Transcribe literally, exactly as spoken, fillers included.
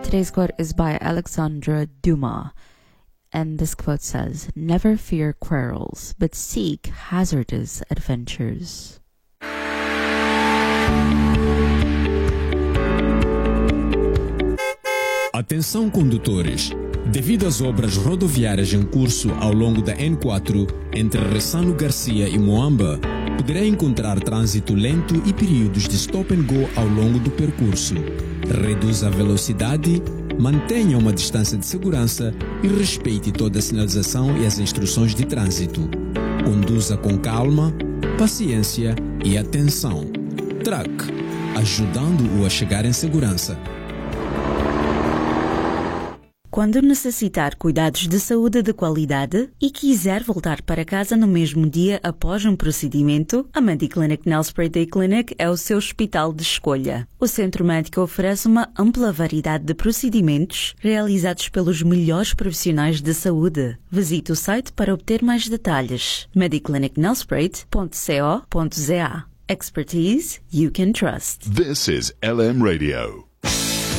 Today's quote is by Alexandre Dumas, and this quote says, "Never fear quarrels, but seek hazardous adventures." Atenção, condutores! Devido às obras rodoviárias em curso ao longo da N quatro, entre Ressano Garcia e Moamba, poderá encontrar trânsito lento e períodos de stop and go ao longo do percurso. Reduza a velocidade, mantenha uma distância de segurança e respeite toda a sinalização e as instruções de trânsito. Conduza com calma, paciência e atenção. Truck, ajudando-o a chegar em segurança. Quando necessitar cuidados de saúde de qualidade e quiser voltar para casa no mesmo dia após um procedimento, a Mediclinic Nelspruit Day Clinic é o seu hospital de escolha. O centro médico oferece uma ampla variedade de procedimentos realizados pelos melhores profissionais de saúde. Visite o site para obter mais detalhes. mediclinic nelspruit ponto co ponto za. Expertise you can trust. This is L M Radio.